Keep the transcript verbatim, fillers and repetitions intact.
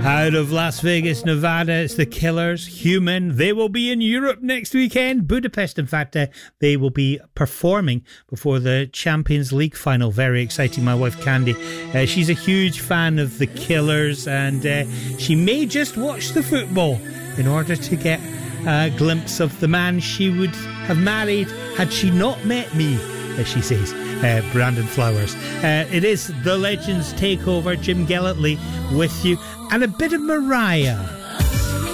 Out of Las Vegas, Nevada, it's the Killers, Human. They will be in Europe next weekend, Budapest. In fact, uh, they will be performing before the Champions League final. Very exciting. My wife Candy, uh, she's a huge fan of the Killers, and uh, she may just watch the football in order to get a glimpse of the man she would have married had she not met me, as she says. Uh, Brandon Flowers. Uh, it is the Legends Takeover. Jim Gellertley with you, and a bit of Mariah.